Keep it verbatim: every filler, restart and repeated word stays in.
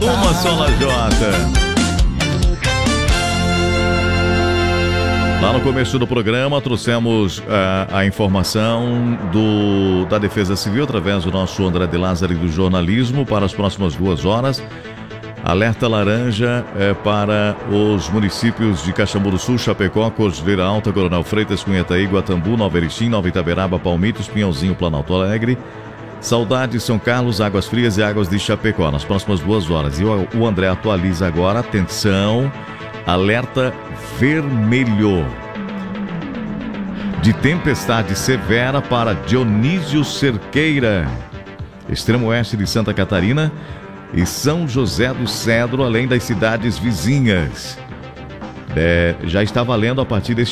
Uma só lajota. Lá no começo do programa, trouxemos uh, a informação do, da Defesa Civil através do nosso André de Lázaro e do jornalismo para as próximas duas horas. Alerta laranja é, para os municípios de Caxambu do Sul, Chapecó, Cordilheira Alta, Coronel Freitas, Cunhataí, Guatambu, Nova Erechim, Nova Itaberaba, Palmitos, Pinhalzinho, Planalto Alegre, Saudade, São Carlos, Águas Frias e Águas de Chapecó, nas próximas duas horas. E o, o André atualiza agora, atenção, alerta vermelho de tempestade severa para Dionísio Cerqueira, extremo oeste de Santa Catarina, e São José do Cedro, além das cidades vizinhas. É, já está valendo a partir deste